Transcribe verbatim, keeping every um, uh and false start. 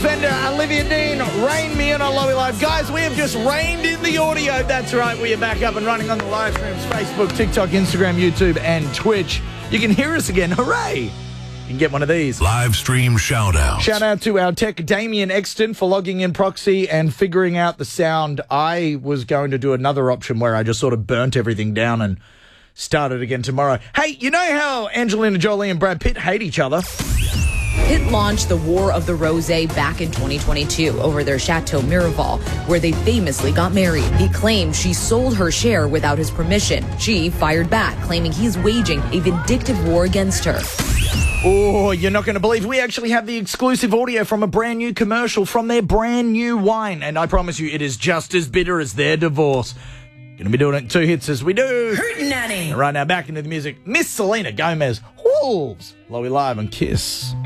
Fender, Olivia Dean, Rain Me In on Lowy Live. Guys, we have just rained in the audio. That's right, we are back up and running on the live streams, Facebook, TikTok, Instagram, YouTube, and Twitch. You can hear us again. Hooray! You can get one of these. Live stream shout out. Shout out to our tech, Damien Exton, for logging in proxy and figuring out the sound. I was going to do another option where I just sort of burnt everything down and started again tomorrow. Hey, you know how Angelina Jolie and Brad Pitt hate each other? Pitt launched the War of the Rosé back in twenty twenty-two over their Chateau Miraval, where they famously got married. He claimed she sold her share without his permission. She fired back, claiming he's waging a vindictive war against her. Oh, you're not going to believe we actually have the exclusive audio from a brand new commercial from their brand new wine. And I promise you, it is just as bitter as their divorce. Going to be doing it in two hits as we do. Hootenanny. Right now, back into the music. Miss Selena Gomez, Wolves. Lowy Live on Kiss.